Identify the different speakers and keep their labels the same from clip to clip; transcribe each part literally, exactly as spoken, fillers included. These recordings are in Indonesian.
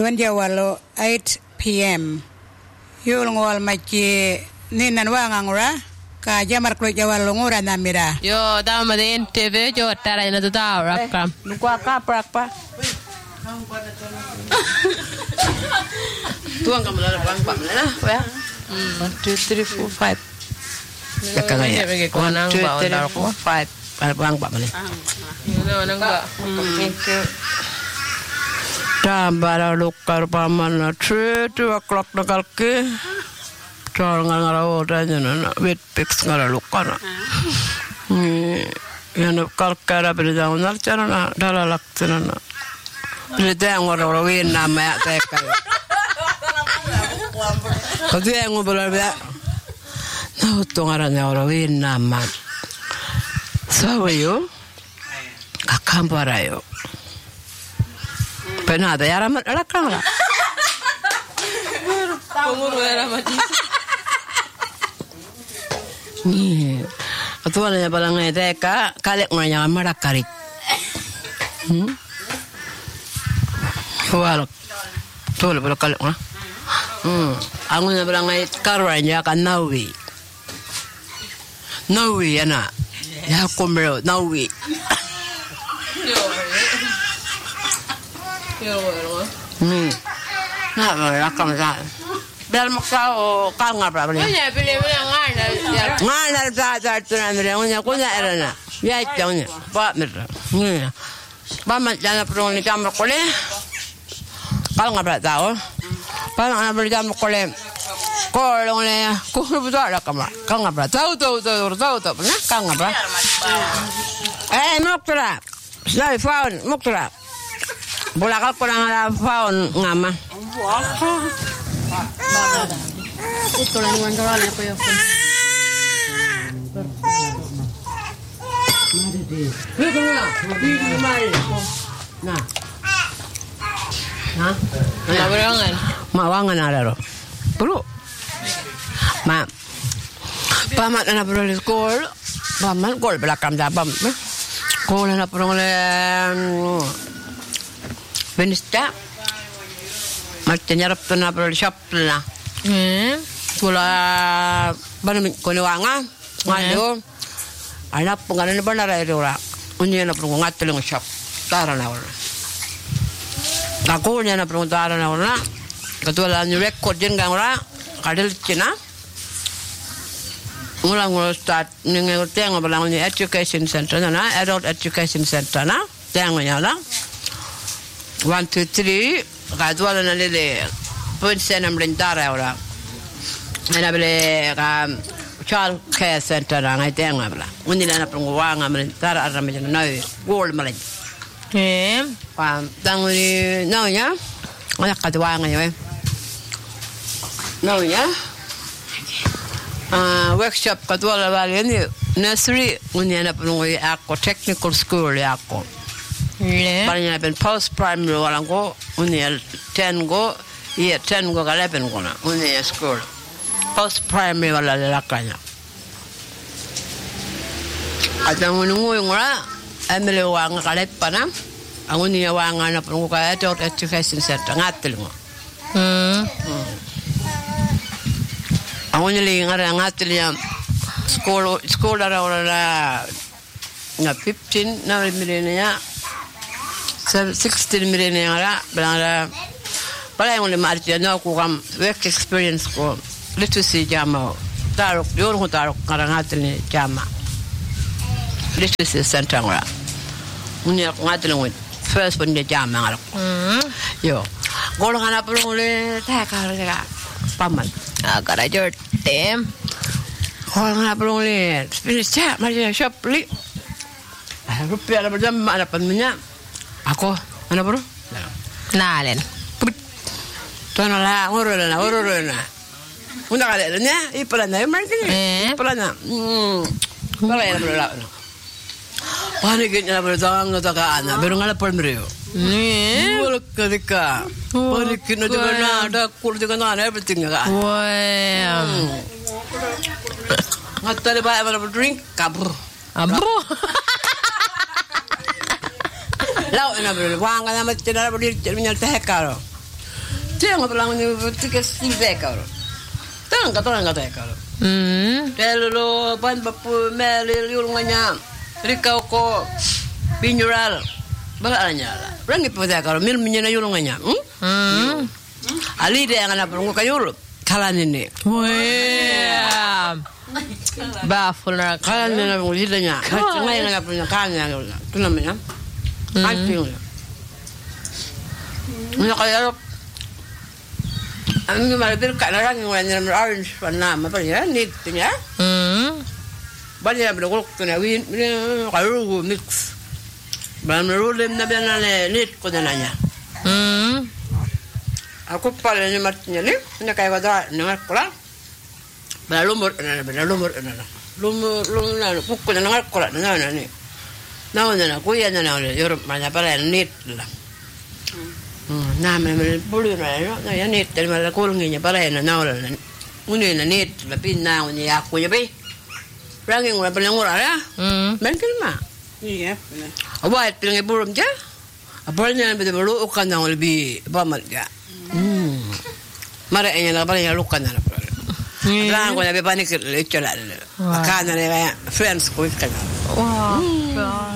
Speaker 1: Duan jawalo eight p.m. Yul ngol machi ninan wangangura ka jamar klo jawalo ngura namira.
Speaker 2: Yo dama de T V jo tara ina tuta rakam.
Speaker 1: Lukwa ka prakpa.
Speaker 3: Tuang kamu lara bang pak mana ya? One two three four five. Sekarang ya. One two three four five. Bang pak mana?
Speaker 2: Yo nang ba.
Speaker 3: Tambara lukar pamana three two o'clock nakal ke. Chal ngara ora jana wet pix ngara lukar. Ni yana kalkara berda unar chana dala laktana. Berda ngora ora win nama teka. Kau yang ngobrol bela, nah tungarannya orang win nama, sahayo, akam parayo, pernah ada yang ramai ada kan lah,
Speaker 2: Umur ramai.
Speaker 3: ni, ketua ni balangnya teka, kalik mana marah karik, hmm, wal, tuh lepas kalik mana. Hmm, aku nak bilang ay karanya kan nawi, nawi ana, ya kumero nawi. Hmm, nak berapa kamu sah? Biar maksa o kau ngapa berapa ni?
Speaker 2: Punya pilih punya ngana.
Speaker 3: Ngana sah sah tu nanti punya punya erana, ya itu punya, pak merah, ni, bapak jangan perlu ni kamar kole, kau ngapa tahu? Paano na berjam ko le ko long le ko buta la kama kang abra tau tau tau tau tau na kang abra eh moktra sai faun moktra bola kal ko na faun ngama
Speaker 2: Ito lang yung wala na ko yung
Speaker 3: na na
Speaker 2: Mabarangan.
Speaker 3: Mawangan araro. Bro. Ma. Pamat na pro di school. Pamat gol belakang dabam. Ko na pro le Benista. Matnya rap na pro shop na.
Speaker 2: Hmm.
Speaker 3: Kula bana ko ni wanga. Ngalo. Ana pungalan ni bana ra ira. Unya na pro ngatling shop. Tara na wala. Aku ni na peruntaran na wala. Ketua ni record jen gang ora kadel cina. Ngulang-ngulang start ni ngerti yang belang ni education center na adult education center na. Tengok nyala. One two three kadua na lele. Pun sana melintara ora. Ana bele ka child care center na ngai tengok bela. Undi na perunguang melintara ara macam na gold malin.
Speaker 2: Eh.
Speaker 3: Pam tanguni naunya. Ana kadua ngai. No ya. Ah workshop kadua la bali ni nursery unyana penungui ako technical school ako.
Speaker 2: Le.
Speaker 3: Bali na ben post primary wala ko unyal ten go year ten go eleven go na unyal school. Post primary wala la kanya. Atang unungui ngora amele wang kalet pana. Ang unya wanga na penungui ka adult education center ngatil mo.
Speaker 2: Hmm.
Speaker 3: Aku ni lagi ngara ngatil yang sekolah sekolah orang la na fifteen na milenia sixteen milenia la belanda pada yang lima arti na aku kam work experience ko literacy jama taruk dior ko taruk ngara ngatil ni jama literacy center ngara unya ngatil ngut first pun dia jama ngara
Speaker 2: Hmm.
Speaker 3: yo golong ana perlu le tak kara paman
Speaker 2: Agak aja tem.
Speaker 3: Kalau nggak perlu lihat, bisa macam shop li. Ah, rupiah ada berjam ada pennya. Aku mana bro?
Speaker 2: Nalen.
Speaker 3: Tuan lah, urut lah, urut lah. Unda kali nya, ipalan na, martin.
Speaker 2: Eh.
Speaker 3: Ipalan na. Hmm. Kalau yang bro lah. Panik nya bro tang ngata ka ana, baru ngala pon bro.
Speaker 2: Ni.
Speaker 3: Bolak ketika. Panik nya juga na, ada kul juga na, everything ka.
Speaker 2: Wah.
Speaker 3: Ngata le ba ba drink kabur.
Speaker 2: Abro.
Speaker 3: Lau na bro, wang na mat tira bro, nyal teh karo. Tiang pelang ni tiga silver kalau. Tang kata orang kata kalau.
Speaker 2: Hmm.
Speaker 3: Telo pan bapu meli yulungnya. Rikau ko binjural. Balanya lah. Rangi pada kalau mil menyena yulungnya. Hmm. Ali dia yang anak perunggu kayul. Kalan ini.
Speaker 2: Wah. Baful nak.
Speaker 3: Kalan ini perunggu hidanya. Cuma yang anak punya kalannya. Itu namanya. Kancing. Ini kayak Ang malapit ka na lang yung wala naman orange pa na mapalya neat niya.
Speaker 2: Hmm.
Speaker 3: Bali na bilog ko na win karugo mix. Bali na rulem na biya na neat ko na niya.
Speaker 2: Hmm.
Speaker 3: Ako pala ni mat niya ni na kaya wala na ko lang. Bali lumur na na lumur na na. Lumur lumur na pukko na ngal ko na na ni. Na na na kuya na na Europe man pala neat lang. Nah, memang boleh lah. Nah, ya net, tapi malah kurangnya para yang nak lah. Mungkin na net, tapi na ni aku je be. Rangi orang paling murah ya.
Speaker 2: Hmm.
Speaker 3: Mungkin mah.
Speaker 1: Iya.
Speaker 3: Awak paling burung je. Apalnya betul betul ukan yang lebih bamat je. Hmm. Mara yang nak paling lukan lah. Rangi orang lebih panik leceh lah. Akan ada yang friends kau ikan.
Speaker 2: Wow.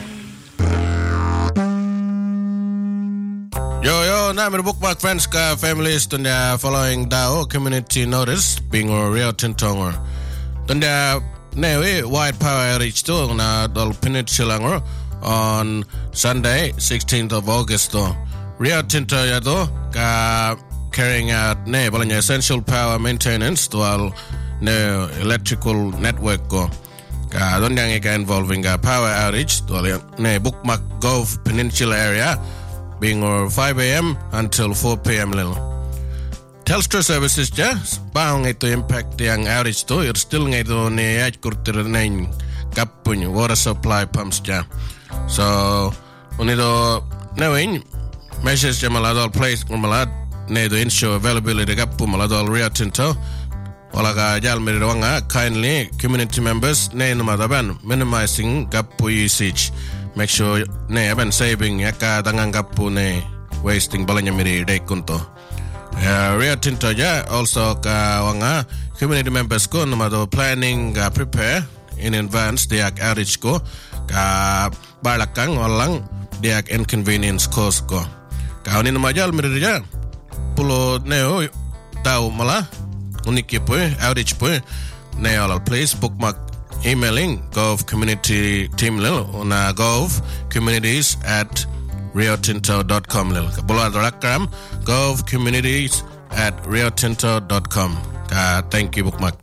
Speaker 4: Yo, yo, Namir Bookmark friends ka families tunda following Dao community notice being a Rio Tinto or tunda newe white power reach to na dol peninsula on Sunday sixteenth of August to Rio Tinto ya to ka carrying out ne balanya essential power maintenance to all ne electrical network ko ka donda nga involving a power outage to ne Bookmark Gove Peninsula area being or five a.m. until four p.m. little. Telstra services just bound to impact yang outage to you're still ngaito ni aj kurtir nine kapun water supply pumps ja. So unido knowing measures ja maladol place malad ne to ensure availability kapu maladol Rio Tinto wala ka jal mirawanga kindly community members ne numadaban minimizing kapu usage. Make sure ne aban saving yaka tanganggap po ne wasting balanya miri day kunto. Uh, Rio Tinto ja also ka wanga community members ko namado planning uh, prepare in advance diak outage ko ka balakang walang diak inconvenience cause ko. Ka ni namajal miri ja pulo neo tau mala uniki po outage po ne all please bookmark emailing gov community team lil on uh, gov communities at riotinto dot com lil kabula darakram gov communities at riotinto dot com. Uh, thank you Bookmark.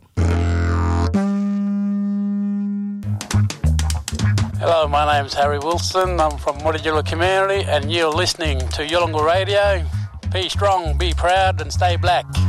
Speaker 5: Hello, my name's Harry Wilson. I'm from Mutijula community and you're listening to Yolngu Radio. Be strong, be proud and stay black.